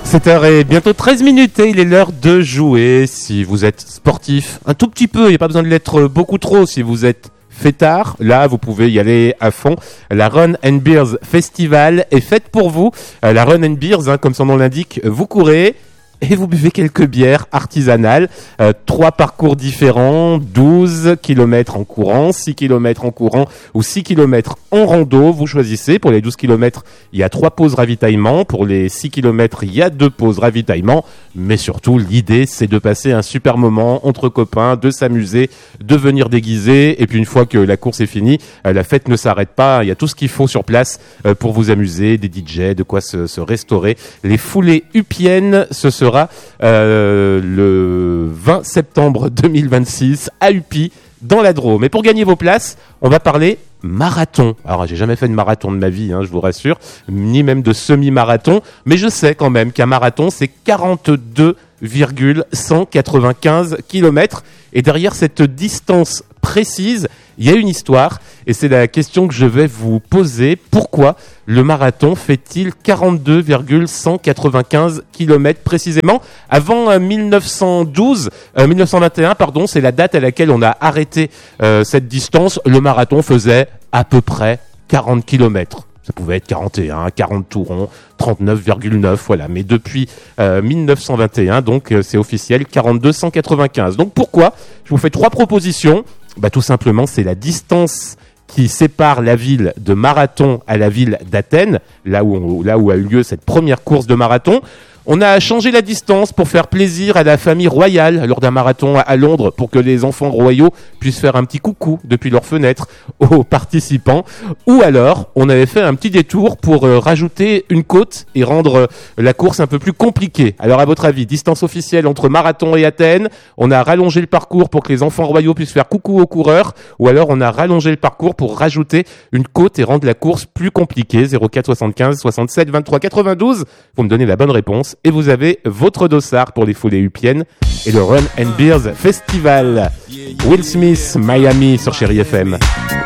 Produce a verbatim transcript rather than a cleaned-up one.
sept heures et bientôt treize minutes et il est l'heure de jouer. Si vous êtes sportif, un tout petit peu, il n'y a pas besoin de l'être beaucoup trop. Si vous êtes fêtard, là vous pouvez y aller à fond. La Run and Beers Festival est faite pour vous. La Run and Beers, hein, comme son nom l'indique, vous courez et vous buvez quelques bières artisanales. Euh, trois parcours différents, douze kilomètres en courant, six kilomètres en courant ou six kilomètres en rando. Vous choisissez. Pour les douze kilomètres, il y a trois pauses ravitaillement. Pour les six kilomètres, il y a deux pauses ravitaillement. Mais surtout, l'idée, c'est de passer un super moment entre copains, de s'amuser, de venir déguiser. Et puis, une fois que la course est finie, euh, la fête ne s'arrête pas. Il y a tout ce qu'il faut sur place euh, pour vous amuser, des D J, de quoi se, se restaurer. Les foulées Upiennes, ce sera euh, le vingt septembre deux mille vingt-six à Upi, dans la Drôme. Mais pour gagner vos places, on va parler marathon. Alors, j'ai jamais fait de marathon de ma vie, hein, je vous rassure, ni même de semi-marathon, mais je sais quand même qu'un marathon, c'est quarante-deux virgule cent quatre-vingt-quinze kilomètres. Et derrière cette distance précise, il y a une histoire, et c'est la question que je vais vous poser. Pourquoi le marathon fait-il quarante-deux virgule cent quatre-vingt-quinze kilomètres précisément? Avant euh, mille neuf cent douze, euh, mille neuf cent vingt et un, pardon, c'est la date à laquelle on a arrêté euh, cette distance. Le marathon faisait à peu près quarante kilomètres. Ça pouvait être quarante et un, quarante tout rond, trente-neuf virgule neuf, voilà. Mais depuis euh, mille neuf cent vingt et un, donc euh, c'est officiel, quarante-deux cent quatre-vingt-quinze. Donc pourquoi? Je vous fais trois propositions. Bah tout simplement, c'est la distance qui sépare la ville de Marathon à la ville d'Athènes, là où, on, là où a eu lieu cette première course de marathon. On a changé la distance pour faire plaisir à la famille royale lors d'un marathon à Londres, pour que les enfants royaux puissent faire un petit coucou depuis leur fenêtre aux participants. Ou alors, on avait fait un petit détour pour euh, rajouter une côte et rendre euh, la course un peu plus compliquée. Alors, à votre avis, distance officielle entre Marathon et Athènes, on a rallongé le parcours pour que les enfants royaux puissent faire coucou aux coureurs, ou alors on a rallongé le parcours pour rajouter une côte et rendre la course plus compliquée. zéro quatre soixante-quinze soixante-sept vingt-trois quatre-vingt-douze. Vous me donnez la bonne réponse. Et vous avez votre dossard pour les foulées Upiennes et le Run and Beers Festival. Will Smith, Miami sur Chéri F M.